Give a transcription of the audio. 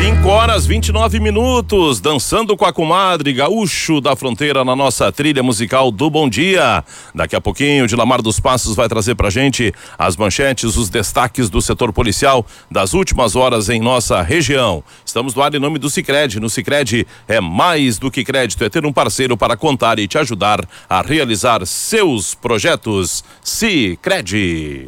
5h29, dançando com a comadre Gaúcho da Fronteira na nossa trilha musical do Bom Dia. Daqui a pouquinho, Dilamar dos Passos vai trazer pra gente as manchetes, os destaques do setor policial das últimas horas em nossa região. Estamos no ar em nome do Sicredi. No Sicredi é mais do que crédito, é ter um parceiro para contar e te ajudar a realizar seus projetos. Sicredi.